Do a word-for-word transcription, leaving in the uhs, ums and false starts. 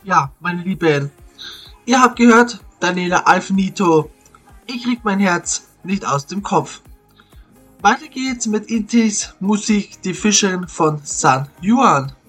Ja, meine Lieben, ihr habt gehört, Daniela Alfinito. Ich krieg mein Herz nicht aus dem Kopf. Weiter geht's mit Intis Musik Die Fischen von San Juan.